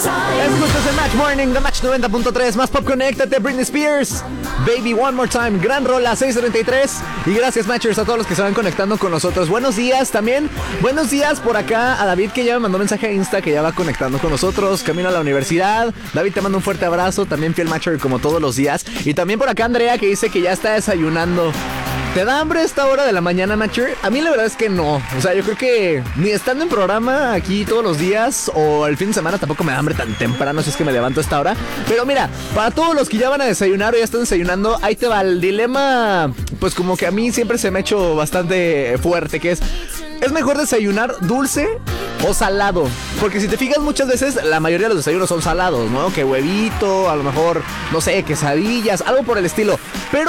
Escuchas el Match Morning de Match 90.3. Más pop, conéctate. Britney Spears, Baby One More Time. Gran rola, 6:33. Y gracias, Matchers, a todos los que se van conectando con nosotros. Buenos días también. Buenos días por acá a David, que ya me mandó mensaje a Insta, que ya va conectando con nosotros. Camino a la universidad. David, te mando un fuerte abrazo. También fiel Matcher como todos los días. Y también por acá Andrea, que dice que ya está desayunando. ¿Te da hambre a esta hora de la mañana, Matcher? A mí la verdad es que no. O sea, yo creo que ni estando en programa aquí todos los días o el fin de semana tampoco me da hambre tan temprano si es que me levanto a esta hora. Pero mira, para todos los que ya van a desayunar o ya están desayunando, ahí te va el dilema. Pues como que a mí siempre se me ha hecho bastante fuerte, que ¿es mejor desayunar dulce o salado? Porque si te fijas, muchas veces la mayoría de los desayunos son salados, ¿no? Que huevito, a lo mejor, no sé, quesadillas, algo por el estilo. Pero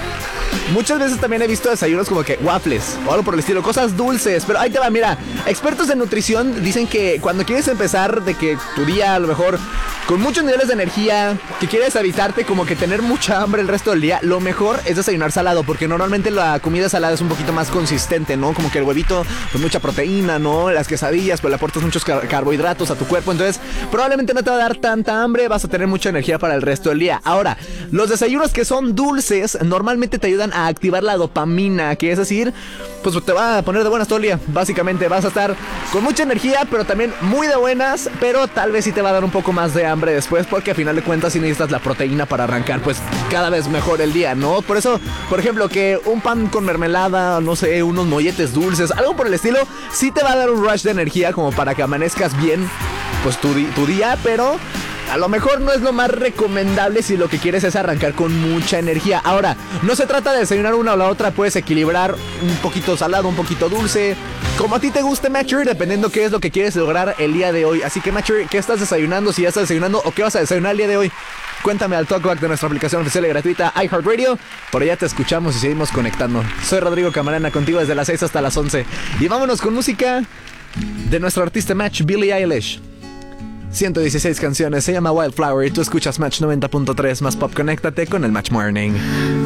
muchas veces también he visto desayunos como que waffles o algo por el estilo, cosas dulces. Pero ahí te va, mira, expertos en nutrición dicen que cuando quieres empezar de que tu día a lo mejor con muchos niveles de energía, que quieres evitarte como que tener mucha hambre el resto del día, lo mejor es desayunar salado, porque normalmente la comida salada es un poquito más consistente, ¿no? Como que el huevito, pues mucha proteína, ¿no? Las quesadillas, pues le aportas muchos carbohidratos a tu cuerpo, entonces probablemente no te va a dar tanta hambre, vas a tener mucha energía para el resto del día. Ahora, los desayunos que son dulces normalmente te ayudan a activar la dopamina, que es decir, pues te va a poner de buenas todo el día. Básicamente vas a estar con mucha energía, pero también muy de buenas, pero tal vez sí te va a dar un poco más de hambre después, porque a final de cuentas sí necesitas la proteína para arrancar pues cada vez mejor el día, ¿no? Por eso, por ejemplo, que un pan con mermelada, no sé, unos molletes dulces, algo por el estilo, sí te va a dar un rush de energía como para que amanezcas bien pues tu día, pero a lo mejor no es lo más recomendable si lo que quieres es arrancar con mucha energía. Ahora, no se trata de desayunar una o la otra, puedes equilibrar un poquito salado, un poquito dulce, como a ti te guste, Matcher, dependiendo qué es lo que quieres lograr el día de hoy. Así que, Matcher, ¿qué estás desayunando? Si ya estás desayunando, o qué vas a desayunar el día de hoy, cuéntame al TalkBack de nuestra aplicación oficial y gratuita iHeartRadio. Por allá te escuchamos y seguimos conectando. Soy Rodrigo Camarena, contigo desde las 6 hasta las 11. Y vámonos con música de nuestro artista Match, Billie Eilish. 116 canciones, se llama Wildflower y tú escuchas Match 90.3 más pop. Conéctate con el Match Morning.